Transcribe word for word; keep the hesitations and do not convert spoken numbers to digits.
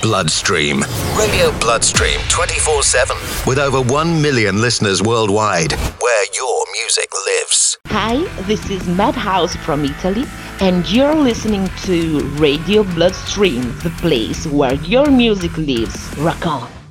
Bloodstream. Radio Bloodstream twenty-four seven. With over one million listeners worldwide, where your music lives. Hi, this is Madhouse from Italy, and you're listening to Radio Bloodstream, the place where your music lives. Rock on!